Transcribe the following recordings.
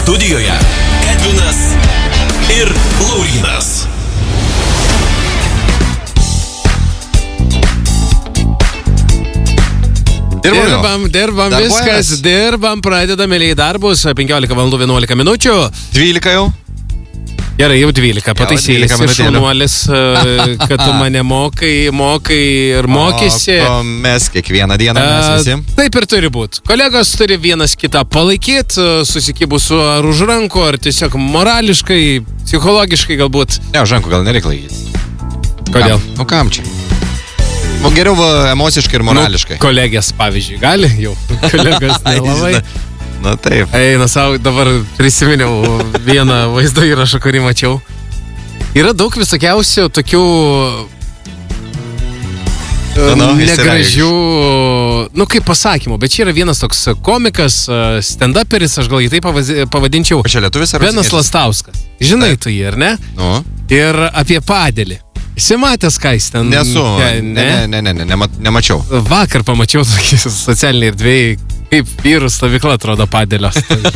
Studijoje Edvinas ir Laurynas. Dirbam, viskas, dirbam, pradedame į darbus, 15 valandų 11 minučių. 12 jau? Gerai, jau 12, pataisėsi, šaunuolis, kad tu mane mokai ir mokysi. O mes kiekvieną dieną mes visi. Taip ir turi būti. Kolegos turi vienas kitą palaikyti, susikibus ar už rankų, ar tiesiog morališkai, psichologiškai galbūt. Ne, už rankų gal nereikia laikyti. Kodėl? Kam čia? Geriau emociškai ir morališkai. Kolegės, pavyzdžiui, gali jau. Kolegos nelabai. Na taip. Eina savo, dabar prisiminiau vieną vaizdo įrašą, kurį mačiau. Yra daug visokiausių tokių negražių, kaip pasakymų, bet čia yra vienas toks komikas, stand-uperis, aš gal jį taip pavadinčiau. Čia lietuvis ar Benas Lastauskas. Žinai tu jį, ar ne? Nu. Ir apie padėlį. Esi matęs, ką jis ten? Nesu. Nemačiau. Vakar pamačiau tokį socialinį erdvėjį, kaip vyrų stovykla atrodo padėlios.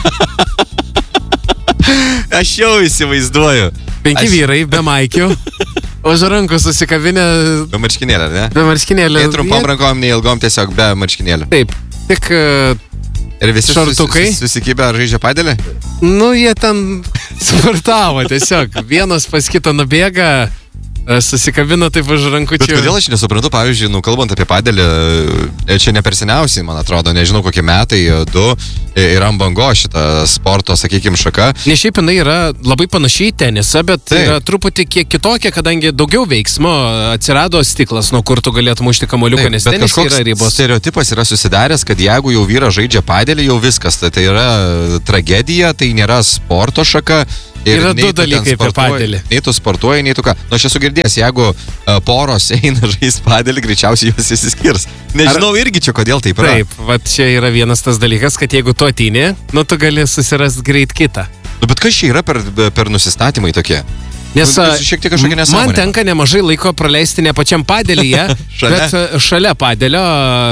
Aš jau įsivaizduoju. 5 vyrai be maikių, už rankų susikabinę. Be marškinėlio, ar ne? Be marškinėlio. Nei trumpom rankom, nei ilgom, tiesiog be marškinėlio. Taip, tik ir visi šortukai susikibę ar žaidžia padėlį? Jie ten sportavo tiesiog. Vienas pas kitą nubėga, susikabino taip už rankučių. Bet kodėl aš nesuprantu, pavyzdžiui, kalbant apie padėlį, čia ne per seniausiai, man atrodo, nežinau kokie metai, 2, yra ant bango šitą sporto, sakykime, šaka. Ne šiaip jinai yra labai panašiai į tenisą, bet taip. Yra truputį kiek kitokia, kadangi daugiau veiksmo, atsirado stiklas, nuo kur tu galėtum mušti kamuoliuką, nes tenisai yra ribos. Stereotipas yra susidaręs, kad jeigu jau vyras žaidžia padėlį, jau viskas, tai yra tragedija, tai nėra sporto šaka. Yra 2 dalykai apie padėlį. Nei tu sportuoji, nei tu ką. Aš esu girdėjęs, jeigu poros eina žaisti padėlį, greičiausiai jos įsiskirs. Nežinau irgi čia, kodėl taip yra. Taip, va čia yra vienas tas dalykas, kad jeigu tu ateini, tu gali susirasti greit kitą. Bet kas čia yra per nusistatymai tokie? Nes šiek tiek kažkokia nesąmonė. Man tenka nemažai laiko praleisti ne pačiam padėlyje, bet šalia padėlio.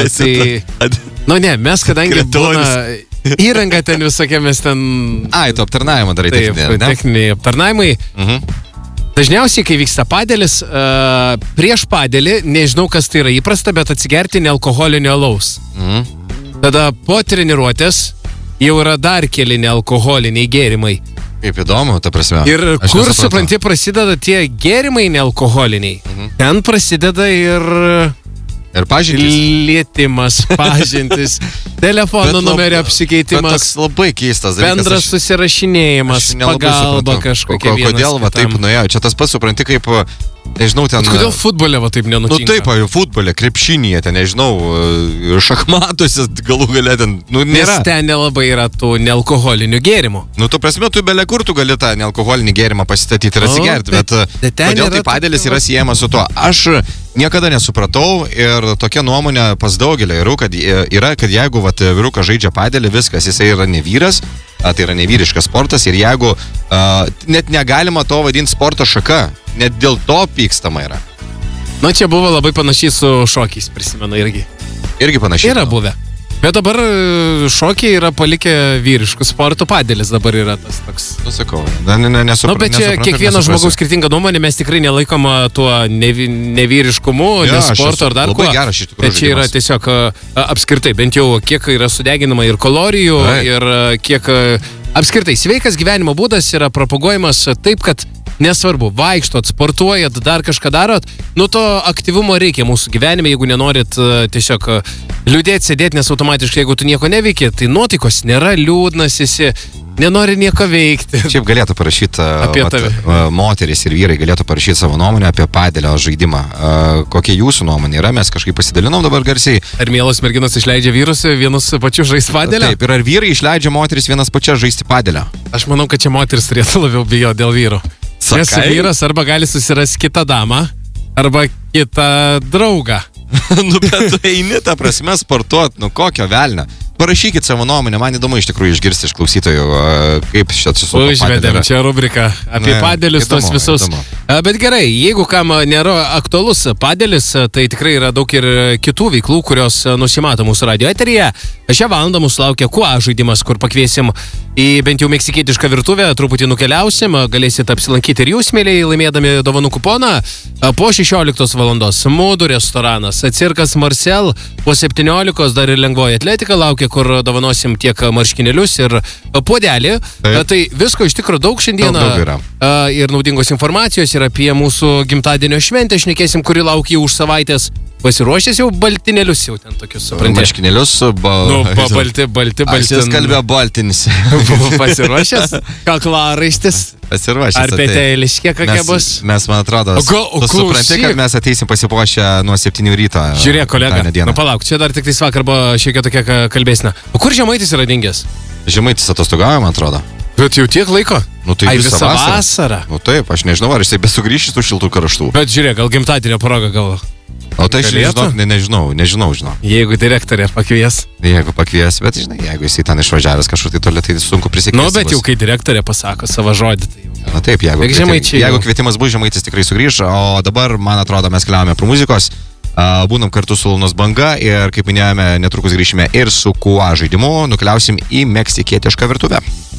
Tai, mes kadangi būna įranga ten visokie, mes ten... Tu aptarnavimą darai techninį, ne? Techniniai aptarnavimai. Dažniausiai, kai vyksta padėlis, prieš padėlį, nežinau, kas tai yra įprasta, bet atsigerti nealkoholinio alaus. Tada po treniruotės jau yra dar keli nealkoholiniai gėrimai. Kaip įdomu, ta prasme. Ir kur, supranti, prasideda tie gėrimai nealkoholiniai. Ten prasideda ir pažintis. Lietimas, pažintis, telefono numerio apsikeitimas. Bet toks labai keistas dalykas. Bendras susirašinėjimas, pagalba kažkokia vienas. Kodėl va taip nuėjo? Čia tas pats supranti kaip, nežinau, ten... Kodėl futbole va taip nenutinka? Taip, futbole, krepšinėje, ten, nežinau, šachmatuose galų gale ten, nėra. Nes ten nelabai yra tų nealkoholinių gėrimų. Tu prasme, tu bele kur tu gali tą nealkoholinį gėrimą pasistatyti ir atsigerti, bet kodėl tai padėlis yra siejamas su tuo? Aš niekada nesupratau ir tokia nuomonė pas daugelį yra, kad jeigu vyrukas žaidžia padėlį, viskas, jisai yra ne vyras, tai yra nevyriškas sportas ir jeigu net negalima to vadinti sporto šaka, net dėl to pykstama yra. Čia buvo labai panašiai su šokiais, prisimenu irgi. Irgi panašiai. Yra buvę. Bet dabar šokiai yra palikę vyriškų sportų, padėlis dabar yra tas toks. Sakau, nesuprantu. Bet čia kiekvieno žmogaus skirtinga nuomonė, mes tikrai nelaikom tuo nevyriškumu, nesporto ar dar ko. Labai geras iš tikrųjų. Bet čia yra tiesiog apskritai, bent jau kiek yra sudeginama ir kalorijų, ir kiek apskritai sveikas gyvenimo būdas yra propaguojamas taip, kad nesvarbu, vaikštot, sportuojat, dar kažką darot, to aktyvumo reikia mūsų gyvenime, jeigu nenorit tiesiog liūdėti, sėdėti, nes automatiškai, jeigu tu nieko neveiki, tai nuotaikos nėra, liūdnas esi, nenori nieko veikti. Šiaip galėtų parašyti moteris ir vyrai galėtų parašyti savo nuomonę apie padėlio žaidimą. Kokia jūsų nuomonė yra? Mes kažkaip pasidalinom dabar garsiai. Ar mielos merginos išleidžia vyrus vienus pačius žaisti padėlio? Taip, ir ar vyrai išleidžia moteris vienas pačias žaisti padėlio? Aš manau, kad čia moteris turėtų labiau bijo dėl vyrų. Nes vyras arba gali susirasti kitą damą, arba kitą draugą. Bet tu eini tą prasme sportuot, kokio velnio. parašykit savo nuomonę, man įdomu iš tikrųjų išgirsti iš klausytojų, kaip šitą su užvedėm čia rubriką apie padelius tos visus. Įdomu. Bet gerai, jeigu kam nėra aktualus padelis, tai tikrai yra daug ir kitų veiklų, kurios nusimato mūsų radio eteryje. Šią valandą mūsų laukia QA žaidimas, kur pakviesim į bent jau meksikietišką virtuvę, truputį nukeliausim, galėsit apsilankyti ir jūs, mėlyje, laimėdami dovanų kuponą. Po 16 valandos Mūdų restoranas, Cirkas Marcel, po 17 dar ir lengvoji atletika laukia, kur dovanosim tiek marškinėlius ir puodelį. Tai visko iš tikrųjų daug šiandieną. Ir naudingos informacijos ir apie mūsų gimtadienio šventę. Šnekėsim, kuri laukia už savaitės. Pasiruošęs jau baltinėlius, jau ten tokius, suprantate. Marškinėlius, balti. Aš kalbėjau baltinis. Pasiruošęs? Kaklaraištis? Pasiruošęs. Ar petėlis, kiek kokia bus? Mes, man atrodo, tu supranti, kad mes ateisim pasipuošę nuo 7 ryto. Žiūrėk, kolega, palauk, čia dar tik tais vakar buvo šiek tiek tokia kalbėsina. O kur Žemaitis yra dingęs? Žemaitis atostogauja, man atrodo. Bet jau tiek laiko? Nu tai visą vasarą. Nu taip, aš nežinau, ar jisai besugrįšis tų šiltų kraštų. Bet žiūrėk, gal gimtadienio proga gal. O tai nežinau. Jeigu direktorė pakvies. Jeigu pakvies, bet žinai, jeigu jisai ten išvažiavęs kažkur tai toli, tai sunku prisikviesti. Nu, bet jau kai direktorė pasako savo žodį, tai jau. Na taip, jeigu kvietimas bus, Žemaitis tikrai sugrįš, o dabar, man atrodo, mes keliaujame prie muzikos. Būnam kartu su Lunos banga ir, kaip minėjome, netrukus grįšime ir su QA žaidimu, nukeliausim į meksikietišką virtuvę.